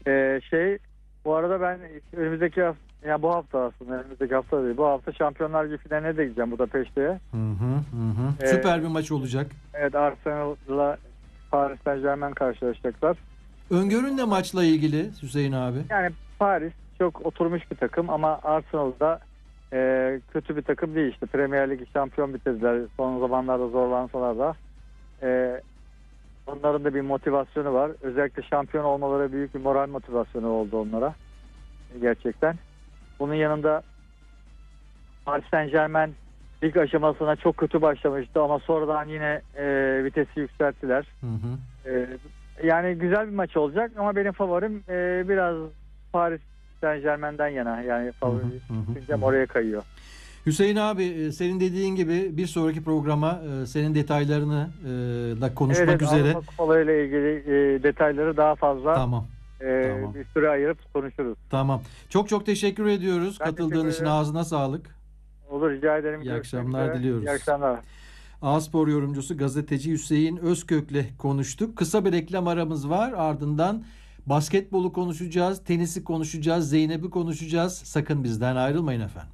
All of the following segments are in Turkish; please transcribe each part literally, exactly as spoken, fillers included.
Ee, şey bu arada ben önümüzdeki hafta, ya bu hafta aslında önümüzdeki hafta değil, bu hafta Şampiyonlar Ligi finaline de gideceğim Budapeşte'ye. Hı hı hı. Ee, Süper bir maç olacak. Evet, Arsenal'la Paris Saint-Germain karşılaşacaklar. Öngörün ne maçla ilgili Hüseyin abi? Yani Paris çok oturmuş bir takım ama Arsenal'da e, kötü bir takım değil işte. Premier Ligi şampiyon bitirdiler. Son zamanlarda zorlansalar da. E, onların da bir motivasyonu var. Özellikle şampiyon olmaları büyük bir moral motivasyonu oldu onlara. Gerçekten. Bunun yanında Paris Saint-Germain lig aşamasına çok kötü başlamıştı ama sonradan yine e, vitesi yükselttiler. Hı hı. E, yani güzel bir maç olacak ama benim favorim e, biraz Paris Saint-Germain'den yana. Yani favori düşüncem oraya kayıyor. Hüseyin abi, senin dediğin gibi bir sonraki programa senin detaylarını da konuşmak evet, üzere. Avrupa Kupalarıyla ilgili e, detayları daha fazla tamam. E, tamam. bir süre ayırıp konuşuruz. Tamam. Çok çok teşekkür ediyoruz. Ben Katıldığın teşekkür için ederim. ağzına sağlık. Olur, rica ederim. İyi akşamlar diliyoruz. İyi akşamlar. A-Spor yorumcusu gazeteci Hüseyin Özkök'le konuştuk. Kısa bir reklam aramız var. Ardından basketbolu konuşacağız, tenisi konuşacağız, Zeynep'i konuşacağız. Sakın bizden ayrılmayın efendim.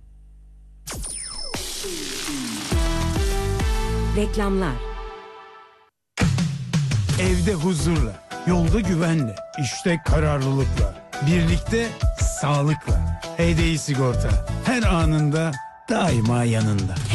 Reklamlar. Evde huzurla, yolda güvenle, işte kararlılıkla, birlikte sağlıkla. H D I Sigorta her anında daima yanında.